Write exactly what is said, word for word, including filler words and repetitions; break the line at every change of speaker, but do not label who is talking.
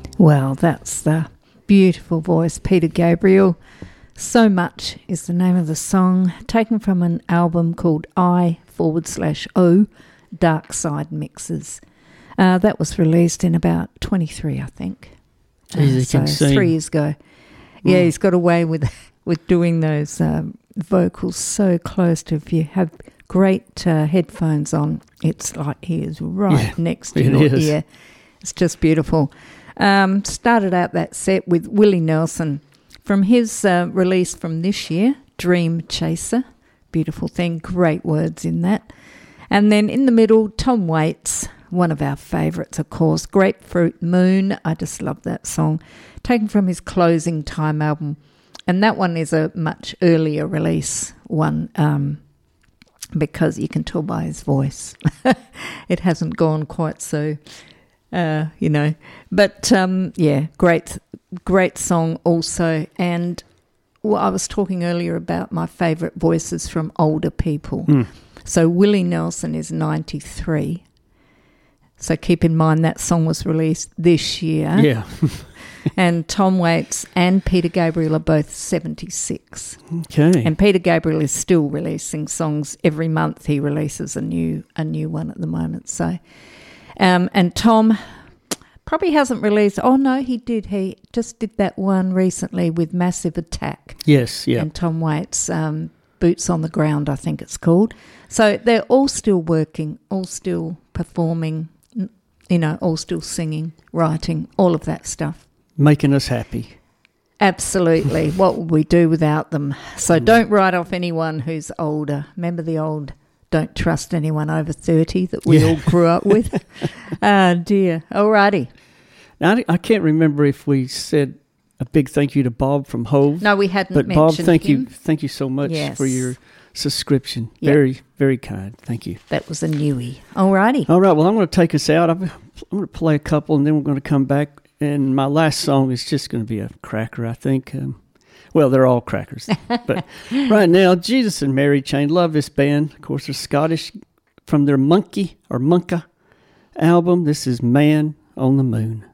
Well, that's the beautiful voice, Peter Gabriel. So Much is the name of the song, taken from an album called I forward slash O Dark Side Mixes. Uh, that was released in about twenty-three, I think.
Jeez,
uh, so three years ago. Yeah, mm. He's got away with with doing those um, vocals so close to. If you have great uh, headphones on, it's like he is right yeah, next to your is. ear. It's just beautiful. Um, started out that set with Willie Nelson from his uh, release from this year, Dream Chaser. Beautiful thing, great words in that. And then in the middle, Tom Waits, one of our favourites, of course, Grapefruit Moon. I just love that song, taken from his Closing Time album. And that one is a much earlier release one, um, because you can tell by his voice. It hasn't gone quite so... Uh, you know, but um, yeah, great, great song also. And well, I was talking earlier about my favourite voices from older people. Mm. So Willie Nelson is ninety-three. So keep in mind that song was released this year.
Yeah.
And Tom Waits and Peter Gabriel are both seventy-six.
Okay.
And Peter Gabriel is still releasing songs every month. He releases a new a new one at the moment. So. Um, and Tom probably hasn't released... Oh, no, he did. He just did that one recently with Massive Attack.
Yes, yeah.
And Tom Waits, um, Boots on the Ground, I think it's called. So they're all still working, all still performing, you know, all still singing, writing, all of that stuff.
Making us happy.
Absolutely. What would we do without them? So mm. don't write off anyone who's older. Remember the old... Don't trust anyone over thirty that we yeah. all grew up with. Oh, dear. Alrighty.
Now, I can't remember if we said a big thank you to Bob from Hove.
No, we hadn't
but
mentioned
Bob, thank
him.
you Thank you so much
yes.
for your subscription.
Yep.
Very, very kind. Thank you.
That was a newie. Alrighty.
All right. Well, I'm going to take us out. I'm, I'm going to play a couple, and then we're going to come back. And my last song is just going to be a cracker, I think. Um, Well, they're all crackers. But right now, Jesus and Mary Chain. Love this band. Of course, they're Scottish from their Monkey or Monka album. This is Man on the Moon.